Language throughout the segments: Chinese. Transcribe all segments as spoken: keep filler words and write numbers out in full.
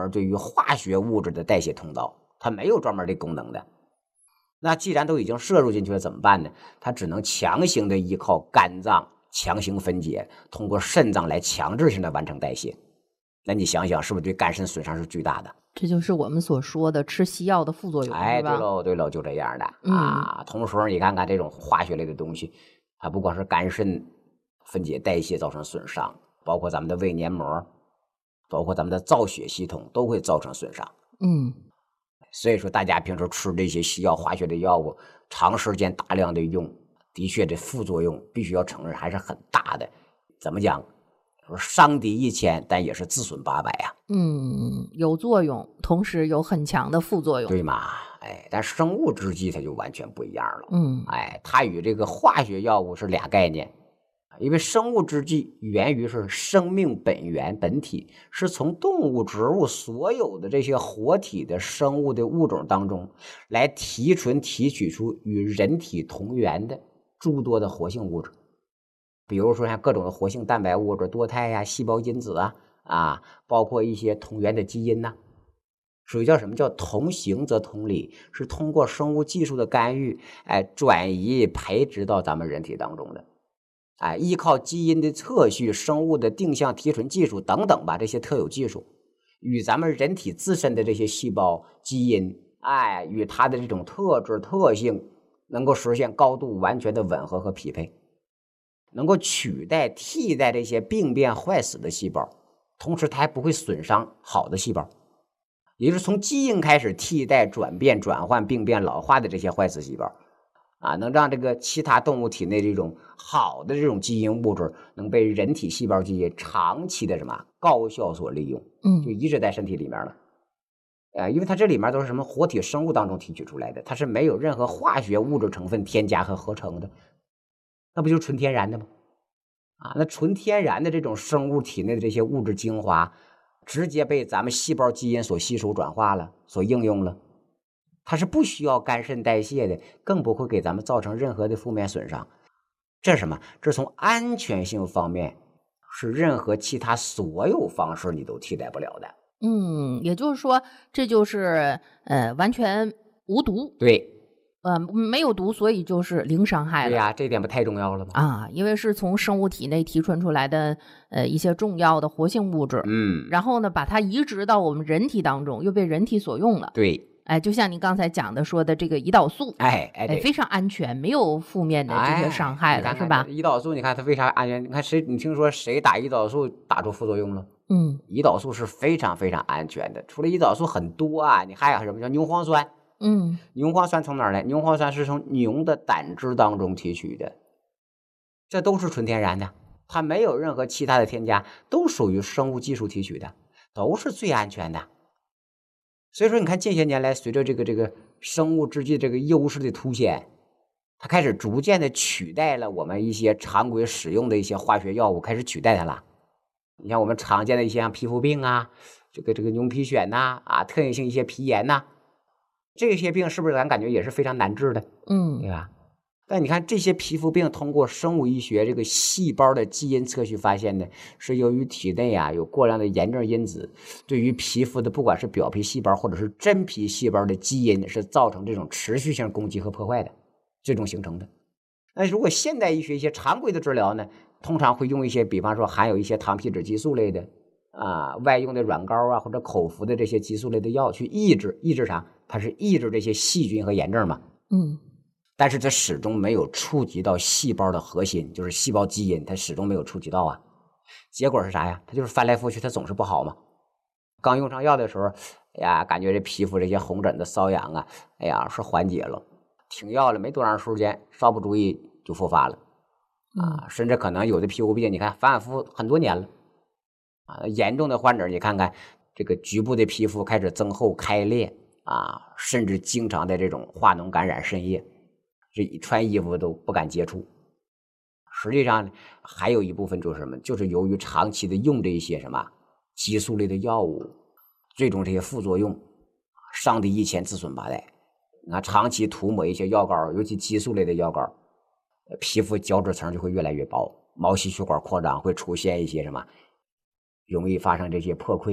门对于化学物质的代谢通道，它没有专门的功能的。那既然都已经摄入进去了，怎么办呢？它只能强行的依靠肝脏强行分解，通过肾脏来强制性的完成代谢。那你想想，是不是对肝肾损伤是巨大的？ 这就是我们所说的吃西药的副作用， 哎， 是吧？ 对喽，对喽，就这样的、 嗯、 啊。同时，你看看这种化学类的东西，它不光是肝肾分解代谢造成损伤，包括咱们的胃黏膜，包括咱们的造血系统都会造成损伤。 嗯， 所以说，大家平时吃这些西药、化学的药物，长时间大量的用，的确这副作用必须要承认还是很大的。怎么讲？说伤敌一千，但也是自损八百啊。 嗯，有作用，同时有很强的副作用， 对嘛？哎，但生物制剂它就完全不一样了。 嗯， 哎，它与这个化学药物是俩概念。因为生物制剂源于是生命本源本体，是从动物、植物所有的这些活体的生物的物种当中来提纯提取出与人体同源的诸多的活性物质。比如说像各种的活性蛋白物质、多肽呀、啊、细胞因子啊，啊，包括一些同源的基因呐、啊，属于叫什么叫同形则同理，是通过生物技术的干预，哎，转移培植到咱们人体当中的。哎，依靠基因的测序、生物的定向提纯技术等等吧，这些特有技术与咱们人体自身的这些细胞基因，哎，与它的这种特质特性能够实现高度完全的吻合和匹配，能够取代替代这些病变坏死的细胞，同时它还不会损伤好的细胞，也就是从基因开始替代转变转换病变老化的这些坏死细胞啊，能让这个其他动物体内这种好的这种基因物质能被人体细胞基因长期的什么高效所利用， 嗯， 就移植在身体里面了。呃，因为它这里面都是什么活体生物当中提取出来的，它是没有任何化学物质成分添加和合成的，那不就是纯天然的吗？啊，那纯天然的这种生物体内的这些物质精华，直接被咱们细胞基因所吸收转化了，所应用了。它是不需要肝肾代谢的，更不会给咱们造成任何的负面损伤。这是什么？这从安全性方面是任何其他所有方式你都替代不了的。 嗯，也就是说，这就是呃完全无毒。 对， 呃，没有毒，所以就是零伤害了。 对呀、啊，这点不太重要了吗？ 啊，因为是从生物体内提纯出来的呃一些重要的活性物质， 嗯， 然后呢，把它移植到我们人体当中，又被人体所用了。 对。 哎，就像你刚才讲的说的这个胰岛素， 哎哎， 哎，非常安全，没有负面的这些伤害了， 哎、 是吧？ 胰岛素，你看它为啥安全？你看谁？你听说谁打胰岛素打出副作用了？ 嗯， 胰岛素是非常非常安全的。除了胰岛素很多啊，你还有什么叫牛磺酸？ 嗯， 牛磺酸从哪儿来？牛磺酸是从牛的胆汁当中提取的，这都是纯天然的，它没有任何其他的添加，都属于生物技术提取的，都是最安全的。所以说，你看近些年来，随着这个这个生物制剂这个优势的凸显，它开始逐渐的取代了我们一些常规使用的一些化学药物，开始取代它了。你像我们常见的一些像皮肤病啊，这个这个牛皮癣呐，啊，特异性一些皮炎呐，这些病是不是咱感觉也是非常难治的？ 嗯， 对吧？但你看这些皮肤病，通过生物医学这个细胞的基因测序发现呢，是由于体内啊有过量的炎症因子，对于皮肤的不管是表皮细胞或者是真皮细胞的基因是造成这种持续性攻击和破坏的，最终形成的。那如果现代医学一些常规的治疗呢，通常会用一些，比方说含有一些糖皮质激素类的啊，外用的软膏啊，或者口服的这些激素类的药去抑制，抑制啥？它是抑制这些细菌和炎症嘛。 嗯。 但是它始终没有触及到细胞的核心，就是细胞基因，它始终没有触及到啊。结果是啥呀？它就是翻来覆去，它总是不好嘛。刚用上药的时候，哎呀，感觉这皮肤这些红疹的瘙痒啊，哎呀，是缓解了。停药了没多长时间，稍不注意就复发了啊，甚至可能有的皮肤病，你看反反复很多年了啊。严重的患者，你看看这个局部的皮肤开始增厚开裂啊，甚至经常的这种化脓感染渗液。这穿衣服都不敢接触，实际上还有一部分就是什么？就是由于长期的用这一些什么激素类的药物，最终这些副作用，伤敌一千自损八百。你看长期涂抹一些药膏，尤其激素类的药膏，皮肤角质层就会越来越薄，毛细血管扩张会出现一些什么，容易发生这些破溃呀、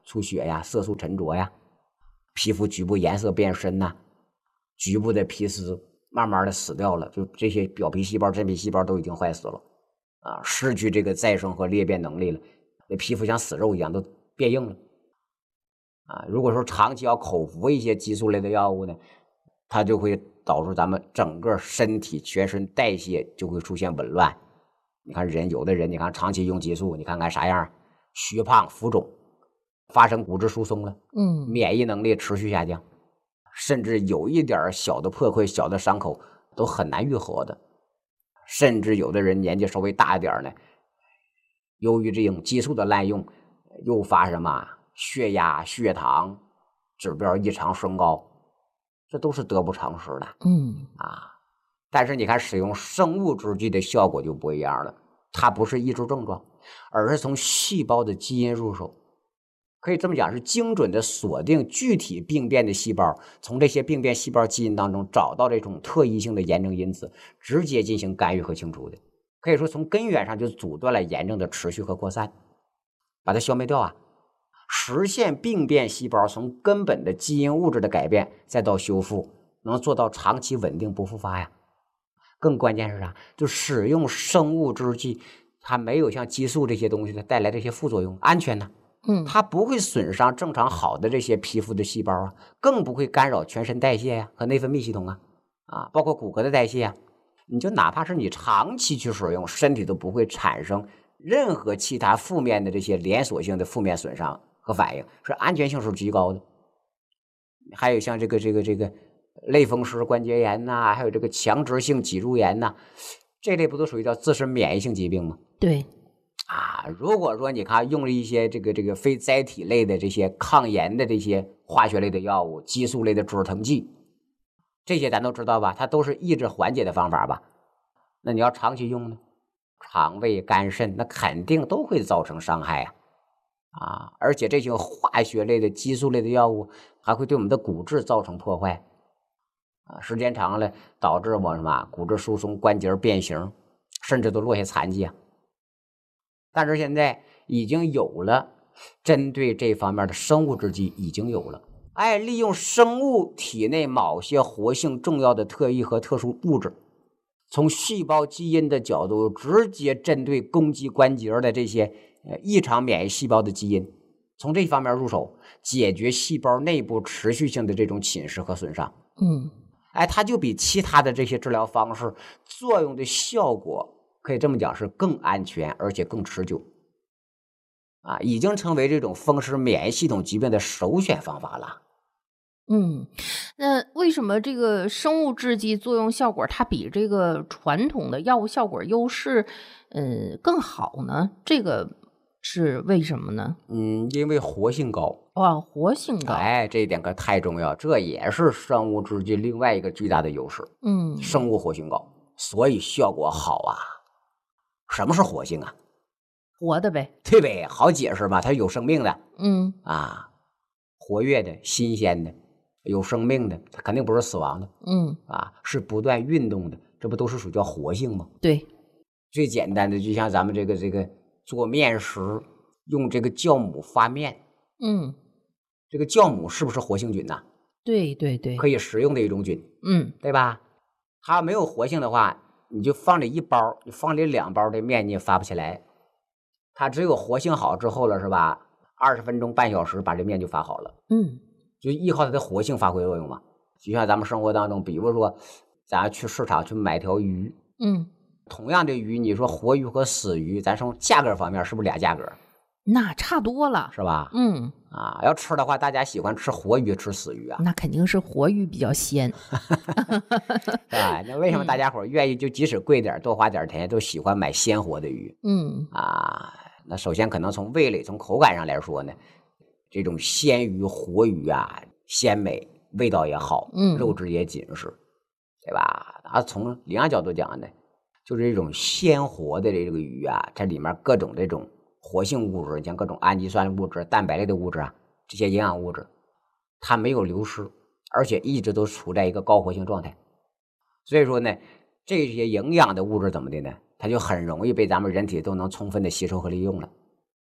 出血呀、色素沉着呀，皮肤局部颜色变深呐、局部的皮丝慢慢的死掉了，就这些表皮细胞、真皮细胞都已经坏死了啊，失去这个再生和裂变能力了，那皮肤像死肉一样都变硬了啊。如果说长期要口服一些激素类的药物呢，它就会导致咱们整个身体全身代谢就会出现紊乱。你看人，有的人你看长期用激素，你看看啥样，虚胖浮肿，发生骨质疏松了， 嗯， 免疫能力持续下降，甚至有一点小的破溃、小的伤口都很难愈合的。甚至有的人年纪稍微大一点呢，由于这种激素的滥用，诱发什么血压、血糖指标异常升高，这都是得不偿失的。 嗯啊，但是你看使用生物制剂的效果就不一样了，它不是抑制症状，而是从细胞的基因入手，可以这么讲，是精准的锁定具体病变的细胞，从这些病变细胞基因当中找到这种特异性的炎症因子，直接进行干预和清除的。可以说从根源上就阻断了炎症的持续和扩散，把它消灭掉啊，实现病变细胞从根本的基因物质的改变再到修复，能做到长期稳定不复发呀。更关键是啥？就使用生物制剂，它没有像激素这些东西的带来这些副作用，安全呢。 嗯， 它不会损伤正常好的这些皮肤的细胞啊，更不会干扰全身代谢呀、啊、和内分泌系统啊，啊，包括骨骼的代谢啊。你就哪怕是你长期去使用，身体都不会产生任何其他负面的这些连锁性的负面损伤和反应，是安全性是极高的。还有像这个这个这个类风湿关节炎呐、啊，还有这个强直性脊柱炎呐、啊，这类不都属于叫自身免疫性疾病吗？ 对。 啊，如果说你看用了一些这个这个非甾体类的这些抗炎的这些化学类的药物、激素类的止疼剂，这些咱都知道吧，它都是抑制缓解的方法吧。那你要长期用呢，肠胃、肝肾那肯定都会造成伤害啊。啊，而且这些化学类的、激素类的药物还会对我们的骨质造成破坏啊，时间长了导致我什么骨质疏松、关节变形，甚至都落下残疾啊。但是现在已经有了针对这方面的生物制剂，已经有了，哎，利用生物体内某些活性重要的特异和特殊物质，从细胞基因的角度，直接针对攻击关节的这些呃异常免疫细胞的基因，从这方面入手，解决细胞内部持续性的这种侵蚀和损伤。 嗯， 哎，它就比其他的这些治疗方式作用的效果，可以这么讲是更安全，而且更持久。啊，已经成为这种风湿免疫系统疾病的首选方法了。 嗯，那为什么这个生物制剂作用效果它比这个传统的药物效果优势，呃，更好呢？这个是为什么呢？ 嗯，因为活性高。 哇，活性高。 哎，这一点可太重要，这也是生物制剂另外一个巨大的优势。 嗯， 生物活性高，所以效果好啊。什么是活性啊？ 活的呗。 对呗，好解释吧，它有生命的。 嗯啊，活跃的、新鲜的、有生命的，它肯定不是死亡的。 嗯， 啊，是不断运动的，这不都是属于叫活性吗？ 对。 最简单的就像咱们这个这个做面食，用这个酵母发面。 嗯， 这个酵母是不是活性菌呐、 对对对。 可以食用的一种菌， 嗯对吧？它没有活性的话，你就放里一包，你放里两包的面你也发不起来。它只有活性好之后了，是吧？二十分钟、半小时把这面就发好了。 嗯， 就依靠它的活性发挥作用嘛。就像咱们生活当中，比如说咱去市场去买条鱼， 嗯， 同样的鱼，你说活鱼和死鱼，咱从价格方面是不是俩价格？ 那差多了。 是吧？ 嗯， 啊，要吃的话，大家喜欢吃活鱼吃死鱼啊？ 那肯定是活鱼比较鲜。 啊，那为什么大家伙愿意就即使贵点多花点钱，都喜欢买鲜活的鱼？ 嗯啊，那首先可能从味蕾、从口感上来说呢，这种鲜鱼、活鱼啊，鲜美，味道也好， 嗯肉质也紧实，对吧？啊，从营养角度讲呢，就是这种鲜活的这个鱼啊，它里面各种这种活性物质，像各种氨基酸物质、蛋白类的物质啊，这些营养物质，它没有流失，而且一直都处在一个高活性状态。所以说呢，这些营养的物质怎么的呢？它就很容易被咱们人体都能充分的吸收和利用了。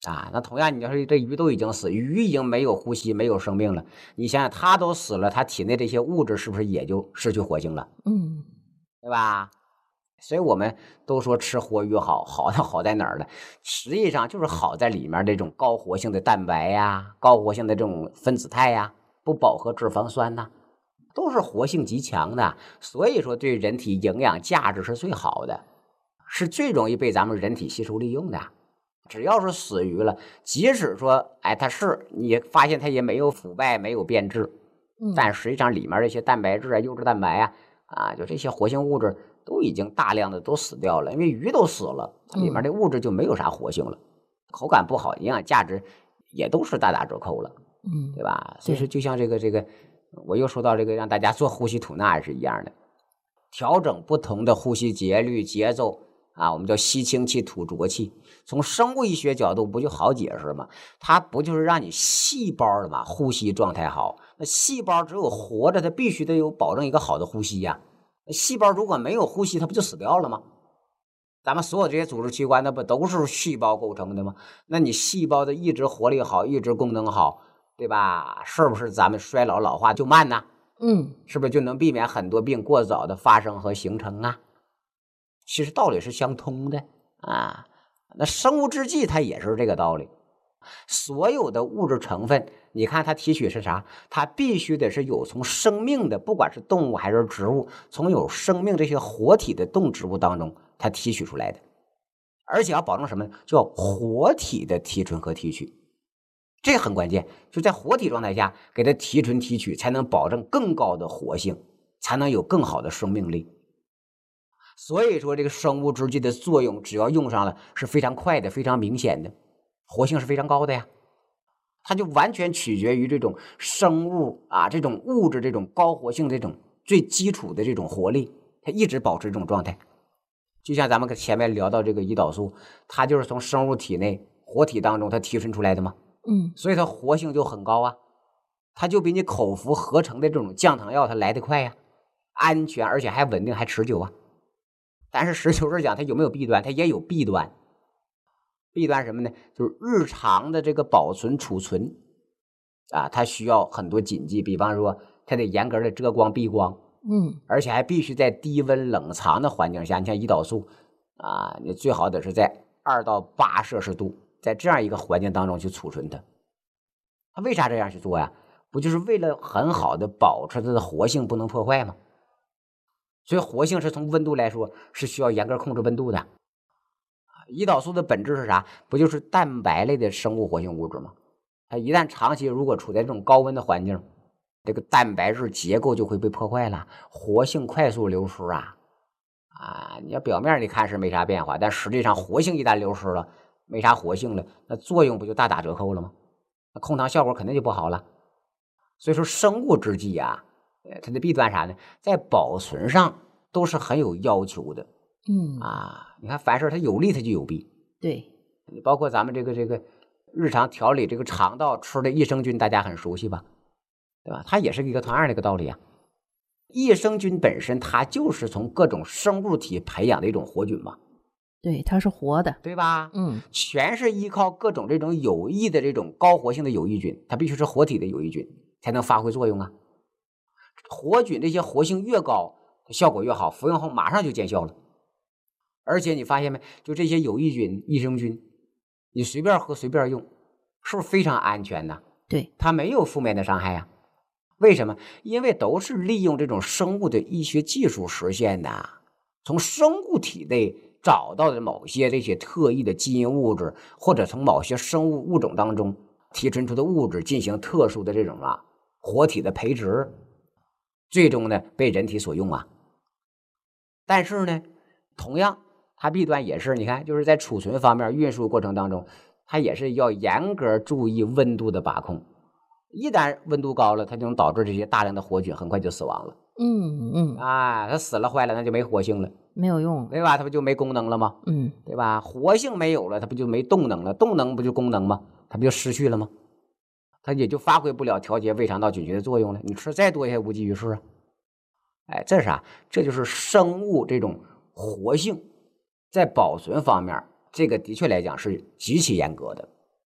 啊。那同样，你要是这鱼都已经死，鱼已经没有呼吸、没有生命了，你想想，它都死了，它体内这些物质是不是也就失去活性了？ 嗯， 对吧？所以我们都说吃活鱼好，好的好在哪儿呢？实际上就是好在里面这种高活性的蛋白呀，高活性的这种分子肽呀，不饱和脂肪酸呐，都是活性极强的。所以说对人体营养价值是最好的，是最容易被咱们人体吸收利用的。只要是死鱼了，即使说哎它是你发现它也没有腐败，没有变质， 嗯， 但实际上里面这些蛋白质啊、优质蛋白啊，啊，就这些活性物质都已经大量的都死掉了，因为鱼都死了，它里面的物质就没有啥活性了，口感不好，营养价值也都是大打折扣了， 嗯， 对吧？所以说，就像这个这个，我又说到这个让大家做呼吸吐纳是一样的，调整不同的呼吸节律节奏啊，我们叫吸清气吐浊气。从生物医学角度不就好解释吗？它不就是让你细胞的嘛呼吸状态好？那细胞只有活着，它必须得有保证一个好的呼吸呀、啊。细胞如果没有呼吸，它不就死掉了吗？咱们所有这些组织器官，那不都是细胞构成的吗？那你细胞的一直活力好，一直功能好，对吧？是不是咱们衰老老化就慢呢？ 嗯， 是不是就能避免很多病过早的发生和形成啊？其实道理是相通的啊。那生物制剂它也是这个道理，所有的物质成分，你看它提取是啥？它必须得是有从生命的，不管是动物还是植物，从有生命这些活体的动植物当中它提取出来的，而且要保证什么呢？叫活体的提纯和提取，这很关键。就在活体状态下给它提纯提取，才能保证更高的活性，才能有更好的生命力。所以说这个生物制剂的作用只要用上了是非常快的，非常明显的，活性是非常高的呀。它就完全取决于这种生物啊，这种物质这种高活性这种最基础的这种活力，它一直保持这种状态。就像咱们前面聊到这个胰岛素，它就是从生物体内活体当中它提纯出来的嘛， 嗯， 所以它活性就很高啊，它就比你口服合成的这种降糖药它来得快呀，安全而且还稳定还持久啊。但是实球是讲它有没有弊端？它也有弊端。弊端什么呢？就是日常的这个保存储存啊，它需要很多谨记，比方说它得严格的遮光避光， 嗯， 而且还必须在低温冷藏的环境下。你像胰岛素啊，你最好得是在二到八摄氏度，在这样一个环境当中去储存它。它为啥这样去做呀？不就是为了很好的保持它的活性不能破坏吗？所以活性是从温度来说是需要严格控制温度的。胰岛素的本质是啥？不就是蛋白类的生物活性物质吗？它一旦长期如果处在这种高温的环境，这个蛋白质结构就会被破坏了，活性快速流失啊！啊，你要表面你看是没啥变化，但实际上活性一旦流失了，没啥活性了，那作用不就大打折扣了吗？那控糖效果肯定就不好了。所以说生物制剂啊，它的弊端啥呢？在保存上都是很有要求的。 嗯啊，你看凡事它有利它就有弊， 对， 你包括咱们这个这个日常调理这个肠道吃的益生菌，大家很熟悉吧？对吧？它也是一个同样的一个道理啊。益生菌本身它就是从各种生物体培养的一种活菌嘛， 对，它是活的， 对吧？ 嗯， 全是依靠各种这种有益的这种高活性的有益菌，它必须是活体的有益菌才能发挥作用啊。活菌这些活性越高，效果越好，服用后马上就见效了。而且你发现没，就这些有益菌、益生菌，你随便喝随便用，是不是非常安全呢？ 对， 它没有负面的伤害呀。为什么？因为都是利用这种生物的医学技术实现的，从生物体内找到的某些这些特异的基因物质，或者从某些生物物种当中提纯出的物质进行特殊的这种啊活体的培植，最终呢被人体所用啊。但是呢，同样它弊端也是，你看就是在储存方面运输过程当中，它也是要严格注意温度的把控。一旦温度高了，它就能导致这些大量的活菌很快就死亡了。 嗯嗯， 啊，它死了坏了，那就没活性了， 没有用， 对吧？它不就没功能了吗？ 嗯， 对吧？活性没有了，它不就没动能了？动能不就功能吗？它不就失去了吗？它也就发挥不了调节胃肠道菌群的作用了。你吃再多也无济于事啊。哎，这是啥？这就是生物这种活性在保存方面，这个的确来讲是极其严格的。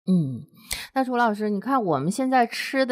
嗯，那楚老师，你看我们现在吃的